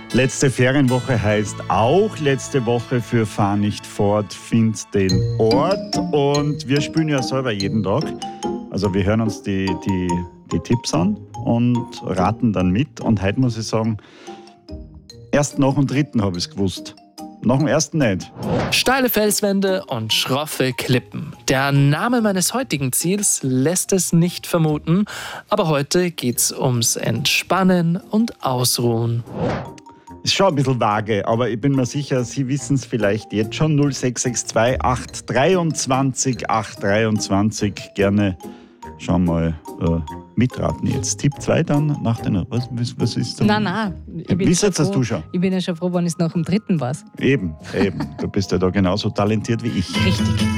Letzte Ferienwoche heißt auch letzte Woche für Fahr nicht fort, find den Ort. Und wir spielen ja selber jeden Tag. Also wir hören uns die Tipps an und raten dann mit. Und heute muss ich sagen, erst nach dem dritten habe ich es gewusst. Nach dem ersten nicht. Steile Felswände und schroffe Klippen. Der Name meines heutigen Ziels lässt es nicht vermuten, aber heute geht's ums Entspannen und Ausruhen. Ist schon ein bisschen vage, aber ich bin mir sicher, Sie wissen es vielleicht jetzt schon. 0662 823 823. Gerne schon mal mitraten jetzt. Tipp 2 dann nach den... Was ist denn? Nein. Wie jetzt hast du schon? Ich bin ja schon froh, wenn es nach dem dritten war. Eben. Du bist ja da genauso talentiert wie ich. Richtig.